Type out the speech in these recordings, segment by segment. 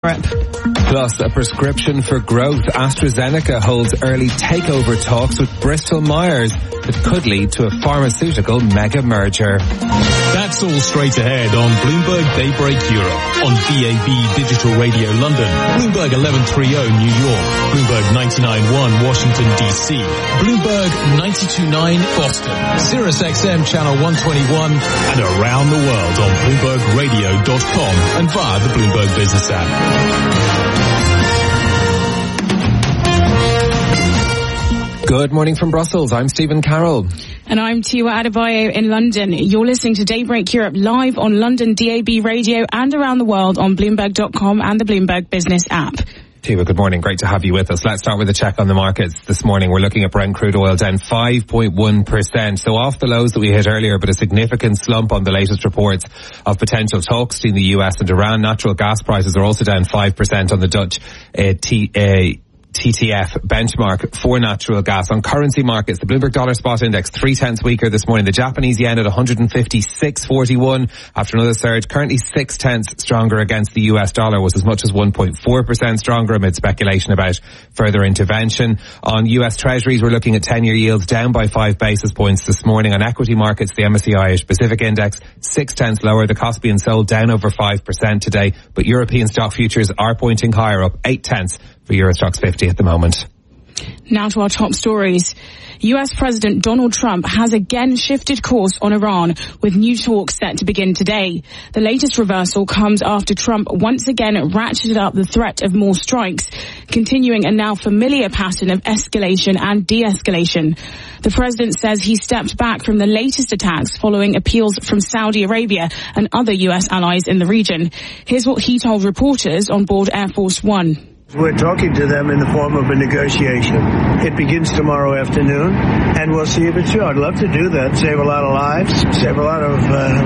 Plus, a prescription for growth. AstraZeneca holds early takeover talks with Bristol Myers that could lead to a pharmaceutical mega merger. That's all straight ahead on Bloomberg Daybreak Europe, on DAB Digital Radio London, Bloomberg 1130 New York, Bloomberg 99.1 Washington DC, Bloomberg 92.9 Boston, SiriusXM Channel 121, and around the world on BloombergRadio.com and via the Bloomberg Business app. Good morning from Brussels. I'm Stephen Carroll. And I'm Tiwa Adebayo in London. You're listening to Daybreak Europe live on London DAB Radio and around the world on Bloomberg.com and the Bloomberg Business app. Tiwa, good morning. Great to have you with us. Let's start with a check on the markets this morning. We're looking at Brent crude oil down 5.1%. So off the lows that we hit earlier, but a significant slump on the latest reports of potential talks between the US and Iran. Natural gas prices are also down 5% on the Dutch TTF benchmark for natural gas. On currency markets, the Bloomberg dollar spot index 0.3 weaker this morning. The Japanese yen at 156.41 after another surge. Currently 0.6 stronger against the US dollar, was as much as 1.4% stronger amid speculation about further intervention. On US Treasuries, we're looking at 10-year yields down by 5 basis points this morning. On equity markets, the MSCI Asia Pacific Index 0.6 lower. The Kospi and Seoul down over 5% today, but European stock futures are pointing higher, up 0.8 for Euro Stoxx 50 at the moment. Now to our top stories. US President Donald Trump has again shifted course on Iran, with new talks set to begin today. The latest reversal comes after Trump once again ratcheted up the threat of more strikes, continuing a now familiar pattern of escalation and de-escalation. The president says he stepped back from the latest attacks following appeals from Saudi Arabia and other US allies in the region. Here's what he told reporters on board Air Force One. We're talking to them in the form of a negotiation. It begins tomorrow afternoon, and we'll see if it's true. I'd love to do that, save a lot of lives, save a lot of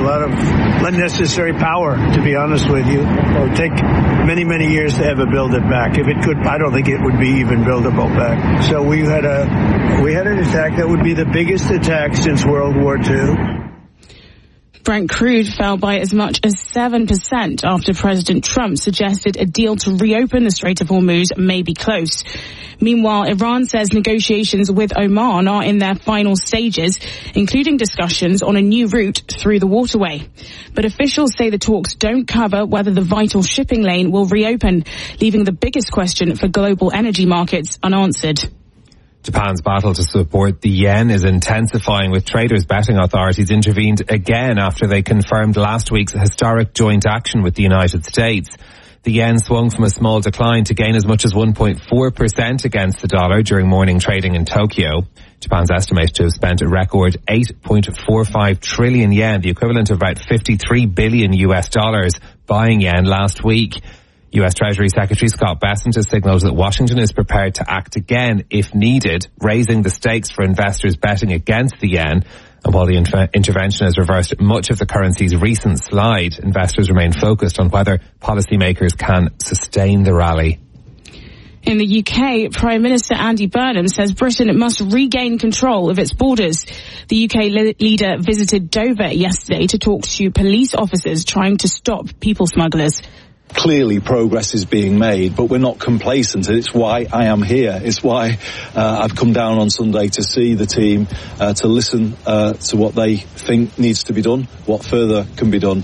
unnecessary power, to be honest with you. It would take many, many years to ever build it back. If it could, I don't think it would be even buildable back. So we had an attack that would be the biggest attack since World War II. Brent crude fell by as much as 7% after President Trump suggested a deal to reopen the Strait of Hormuz may be close. Meanwhile, Iran says negotiations with Oman are in their final stages, including discussions on a new route through the waterway. But officials say the talks don't cover whether the vital shipping lane will reopen, leaving the biggest question for global energy markets unanswered. Japan's battle to support the yen is intensifying, with traders betting authorities intervened again after they confirmed last week's historic joint action with the United States. The yen swung from a small decline to gain as much as 1.4% against the dollar during morning trading in Tokyo. Japan's estimated to have spent a record 8.45 trillion yen, the equivalent of about $53 billion buying yen last week. US Treasury Secretary Scott Bessent has signalled that Washington is prepared to act again if needed, raising the stakes for investors betting against the yen. And while the intervention has reversed much of the currency's recent slide, investors remain focused on whether policymakers can sustain the rally. In the UK, Prime Minister Andy Burnham says Britain must regain control of its borders. The UK leader visited Dover yesterday to talk to police officers trying to stop people smugglers. Clearly progress is being made, but we're not complacent. It's why I am here. It's why I've come down on Sunday to see the team, to listen to what they think needs to be done, what further can be done.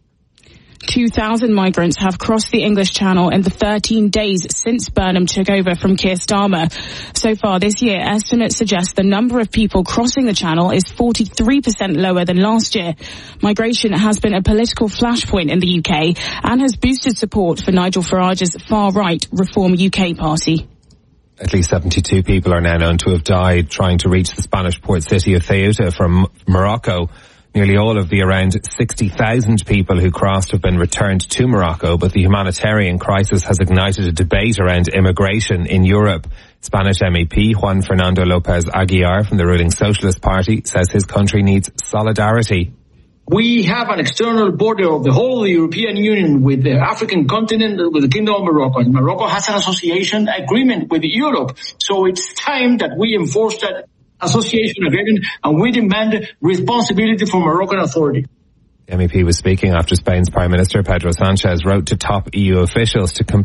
2,000 migrants have crossed the English Channel in the 13 days since Burnham took over from Keir Starmer. So far this year, estimates suggest the number of people crossing the Channel is 43% lower than last year. Migration has been a political flashpoint in the UK and has boosted support for Nigel Farage's far-right Reform UK party. At least 72 people are now known to have died trying to reach the Spanish port city of Ceuta from Morocco. Nearly all of the around 60,000 people who crossed have been returned to Morocco, but the humanitarian crisis has ignited a debate around immigration in Europe. Spanish MEP Juan Fernando López Aguilar from the ruling Socialist Party says his country needs solidarity. We have an external border of the whole European Union with the African continent, with the Kingdom of Morocco. And Morocco has an association agreement with Europe. So it's time that we enforce that association agreement, and we demand responsibility from Moroccan authority. The MEP was speaking after Spain's Prime Minister Pedro Sanchez wrote to top EU officials to